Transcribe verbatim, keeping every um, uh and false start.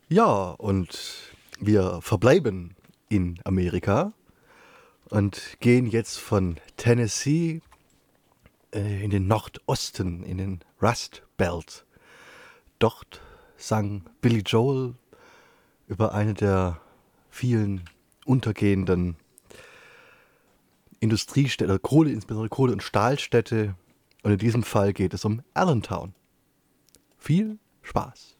Ja, und wir verbleiben in Amerika und gehen jetzt von Tennessee äh, in den Nordosten, in den Rust Belt. Dort sang Billy Joel über eine der vielen untergehenden Industriestädte, Kohle, insbesondere Kohle- und Stahlstädte. Und in diesem Fall geht es um Allentown. Viel Spaß!